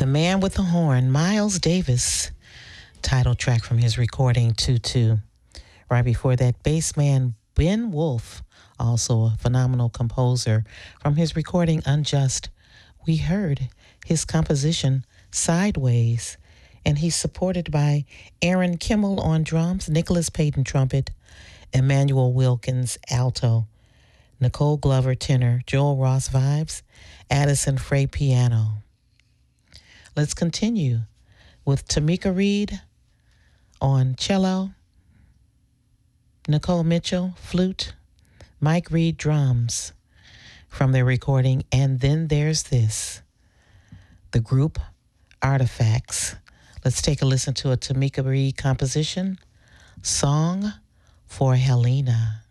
The Man with the Horn, Miles Davis, title track from his recording 2-2. Right before that, bassman Ben Wolf, also a phenomenal composer, from his recording Unjust. We heard his composition Sideways, and he's supported by Aaron Kimmel on drums, Nicholas Payton trumpet, Emmanuel Wilkins alto, Nicole Glover tenor, Joel Ross vibes, Addison Frey piano. Let's continue with Tamika Reed on cello, Nicole Mitchell flute, Mike Reed drums from their recording And Then There's This, the group Artifacts. Let's take a listen to a Tamika Reed composition, Song for Helena.